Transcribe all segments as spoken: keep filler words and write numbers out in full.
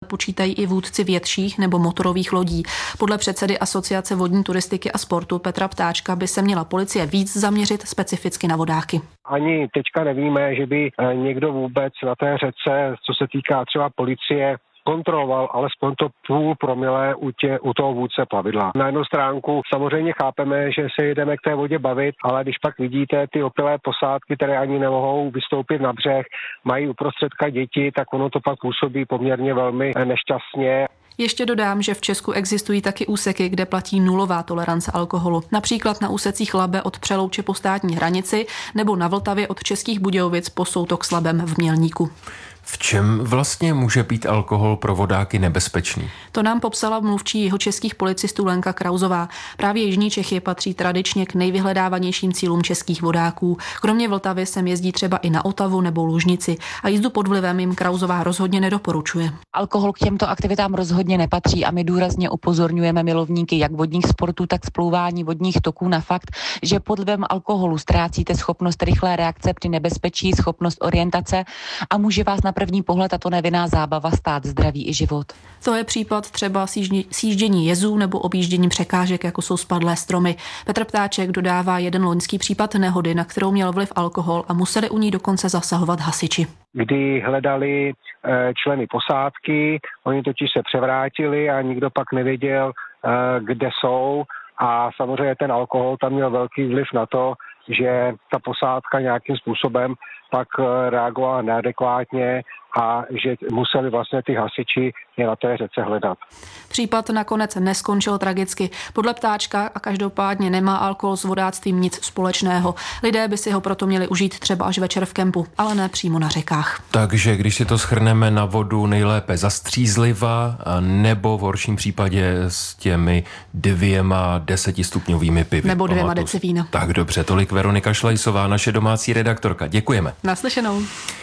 počítají i vůdci větších nebo motorových lodí. Podle předsedy Asociace vodní turistiky a sportu Petra Ptáčka by se měla policie víc zaměřit specificky na vodáky. Ani teďka nevíme, že by někdo vůbec na té řece, co se týká třeba policie, kontroloval alespoň to půl promile u, tě, u toho vůdce plavidla. Na jednu stránku samozřejmě chápeme, že se jedeme k té vodě bavit, ale když pak vidíte ty opilé posádky, které ani nemohou vystoupit na břeh, mají uprostředka děti, tak ono to pak působí poměrně velmi nešťastně. Ještě dodám, že v Česku existují taky úseky, kde platí nulová tolerance alkoholu. Například na úsecích Labe od Přelouče po státní hranici nebo na Vltavě od Českých Budějovic po Soutok s Labem v Mělníku. V čem vlastně může být alkohol pro vodáky nebezpečný? To nám popsala mluvčí jihočeských policistů Lenka Krauzová. Právě jižní Čechy patří tradičně k nejvyhledávanějším cílům českých vodáků. Kromě Vltavy sem jezdí třeba i na Otavu nebo Lužnici a jízdu pod vlivem jim Krauzová rozhodně nedoporučuje. Alkohol k těmto aktivitám rozhodně nepatří a my důrazně upozorňujeme milovníky jak vodních sportů, tak splouvání vodních toků na fakt, že pod vlivem alkoholu ztrácíte schopnost rychlé reakce při nebezpečí, schopnost orientace a může vás na první pohled tato nevinná zábava stát zdraví i život. To je případ třeba sjíždění jezů nebo objíždění překážek, jako jsou spadlé stromy. Petr Ptáček dodává jeden loňský případ nehody, na kterou měl vliv alkohol a museli u ní dokonce zasahovat hasiči. Kdy hledali členy posádky, oni totiž se převrátili a nikdo pak nevěděl, kde jsou a samozřejmě ten alkohol tam měl velký vliv na to, že ta posádka nějakým způsobem pak reagovala neadekvátně a že museli vlastně ty hasiči je na té řece hledat. Případ nakonec neskončil tragicky. Podle Ptáčka a každopádně nemá alkohol s vodáctvím nic společného. Lidé by si ho proto měli užít třeba až večer v kempu, ale ne přímo na řekách. Takže když si to shrneme, na vodu nejlépe zastřízliva nebo v horším případě s těmi dvěma desetistupňovými pivy. Nebo dvěma deci vína. Tak dobře, tolik Veronika Šlejsová, naše domácí redaktorka. Děkujeme. Naslyšenou.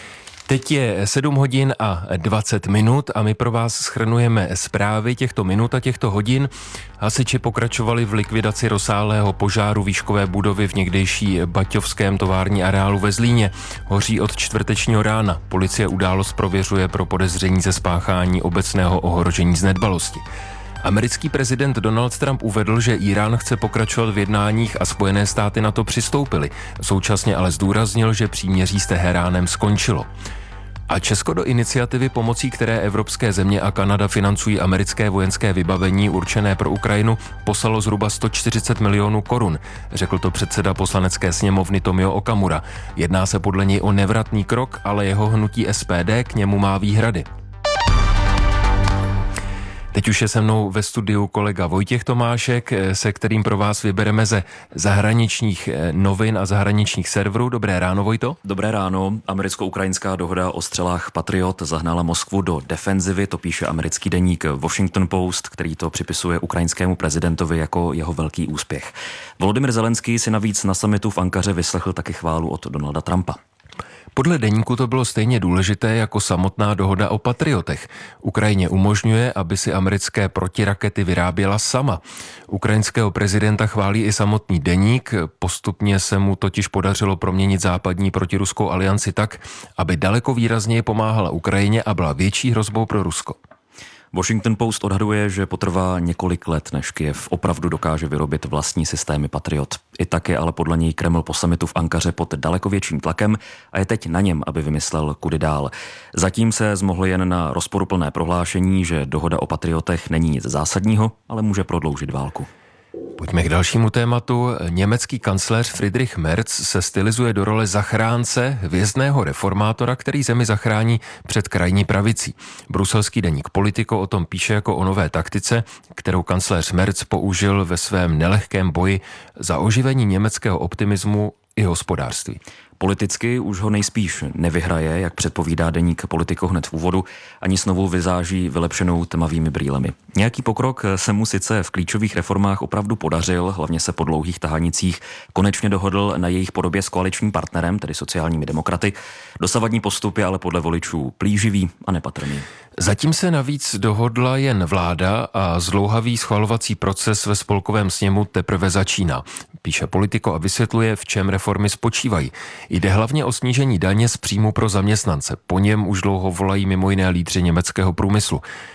Teď je sedm hodin a dvacet minut a my pro vás shrnujeme zprávy těchto minut a těchto hodin. Hasiči pokračovali v likvidaci rozsáhlého požáru výškové budovy v někdejší baťovském tovární areálu ve Zlíně. Hoří od čtvrtečního rána. Policie událost prověřuje pro podezření ze spáchání obecného ohrožení z nedbalosti. Americký prezident Donald Trump uvedl, že Irán chce pokračovat v jednáních a Spojené státy na to přistoupily. Současně ale zdůraznil, že příměří s Teheránem skončilo. A Česko do iniciativy, pomocí které evropské země a Kanada financují americké vojenské vybavení určené pro Ukrajinu, poslalo zhruba sto čtyřicet milionů korun, řekl to předseda poslanecké sněmovny Tomio Okamura. Jedná se podle něj o nevratný krok, ale jeho hnutí S P D k němu má výhrady. Teď už je se mnou ve studiu kolega Vojtěch Tomášek, se kterým pro vás vybereme ze zahraničních novin a zahraničních serverů. Dobré ráno, Vojto. Dobré ráno. Americko-ukrajinská dohoda o střelách Patriot zahnala Moskvu do defenzivy, to píše americký deník Washington Post, který to připisuje ukrajinskému prezidentovi jako jeho velký úspěch. Volodymyr Zelenský si navíc na summitu v Ankaře vyslechl taky chválu od Donalda Trumpa. Podle deníku to bylo stejně důležité jako samotná dohoda o Patriotech. Ukrajině umožňuje, aby si americké protirakety vyráběla sama. Ukrajinského prezidenta chválí i samotný deník. Postupně se mu totiž podařilo proměnit západní protiruskou alianci tak, aby daleko výrazněji pomáhala Ukrajině a byla větší hrozbou pro Rusko. Washington Post odhaduje, že potrvá několik let, než Kyjev opravdu dokáže vyrobit vlastní systémy Patriot. I tak je ale podle něj Kreml po summitu v Ankaře pod daleko větším tlakem a je teď na něm, aby vymyslel, kudy dál. Zatím se zmohli jen na rozporuplné prohlášení, že dohoda o Patriotech není nic zásadního, ale může prodloužit válku. Pojďme k dalšímu tématu. Německý kancléř Friedrich Merz se stylizuje do role zachránce, hvězdného reformátora, který zemi zachrání před krajní pravicí. Bruselský deník Politico o tom píše jako o nové taktice, kterou kancléř Merz použil ve svém nelehkém boji za oživení německého optimismu i hospodářství. Politicky už ho nejspíš nevyhraje, jak předpovídá deník Politico hned v úvodu, ani s novou vizáží vylepšenou tmavými brýlemi. Nějaký pokrok se mu sice v klíčových reformách opravdu podařil, hlavně se po dlouhých tahanicích konečně dohodl na jejich podobě s koaličním partnerem, tedy sociálními demokraty. Dosavadní postup je ale podle voličů plíživý a nepatrný. Zatím se navíc dohodla jen vláda a zdlouhavý schvalovací proces ve spolkovém sněmu teprve začíná. Píše Politico a vysvětluje, v čem reformy spočívají. Jde hlavně o snížení daně z příjmu pro zaměstnance. Po něm už dlouho volají mimo jiné lídři německého průmyslu.